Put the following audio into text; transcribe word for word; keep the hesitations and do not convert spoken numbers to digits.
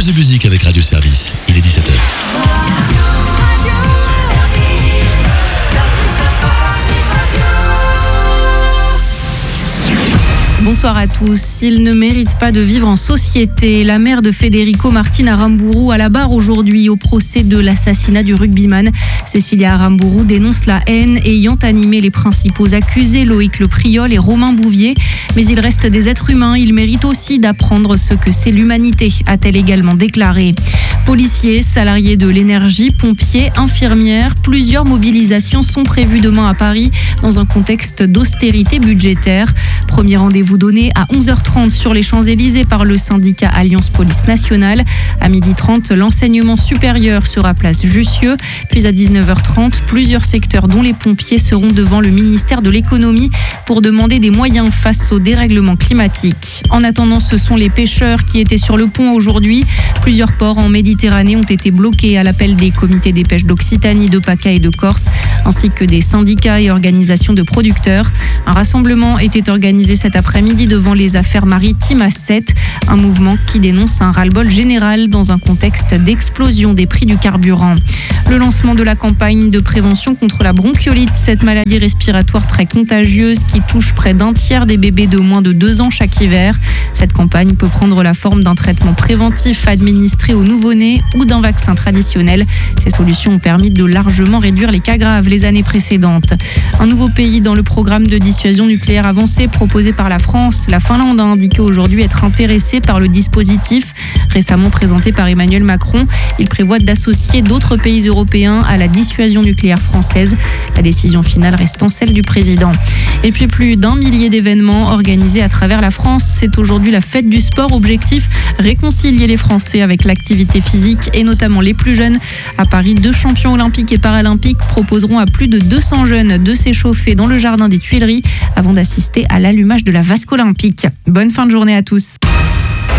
plus de musique avec Radio Service. Il est dix-sept heures. Bonsoir à tous. Il ne mérite pas de vivre en société. La mère de Federico Martin Aramburu à la barre aujourd'hui au procès de l'assassinat du rugbyman. Cécilia Aramburu dénonce la haine ayant animé les principaux accusés, Loïc Le Priol et Romain Bouvier. Mais il reste des êtres humains. Ils méritent aussi d'apprendre ce que c'est l'humanité, a-t-elle également déclaré. Policiers, salariés de l'énergie, pompiers, infirmières, plusieurs mobilisations sont prévues demain à Paris dans un contexte d'austérité budgétaire. Premier rendez-vous donné à onze heures trente sur les Champs-Élysées par le syndicat Alliance Police Nationale. À midi trente, l'enseignement supérieur sera place Jussieu. Puis à dix-neuf heures trente, plusieurs secteurs dont les pompiers seront devant le ministère de l'économie pour demander des moyens face au dérèglement climatique. En attendant, ce sont les pêcheurs qui étaient sur le pont aujourd'hui. Plusieurs ports en Méditerranée ont été bloqués à l'appel des comités des pêches d'Occitanie, de PACA et de Corse, ainsi que des syndicats et organisations de producteurs. Un rassemblement était organisé cet après-midi devant les affaires maritimes à Sète, un mouvement qui dénonce un ras-le-bol général dans un contexte d'explosion des prix du carburant. Le lancement de la campagne de prévention contre la bronchiolite, cette maladie respiratoire très contagieuse qui touche près d'un tiers des bébés de moins de deux ans chaque hiver. Cette campagne peut prendre la forme d'un traitement préventif administré aux nouveau-nés ou d'un vaccin traditionnel. Ces solutions ont permis de largement réduire les cas graves les années précédentes. Un nouveau pays dans le programme de dissuasion nucléaire avancé proposé par la France. La Finlande a indiqué aujourd'hui être intéressée par le dispositif récemment présenté par Emmanuel Macron. Il prévoit d'associer d'autres pays européens à la dissuasion nucléaire française. La décision finale restant celle du président. Et puis plus d'un millier d'événements organisés à travers la France. C'est aujourd'hui la fête du sport. Objectif, réconcilier les Français avec l'activité physique et notamment les plus jeunes. À Paris, deux champions olympiques et paralympiques proposeront à plus de deux cents jeunes de s'échauffer dans le jardin des Tuileries avant d'assister à l'allumage de la vasque olympique. Bonne fin de journée à tous.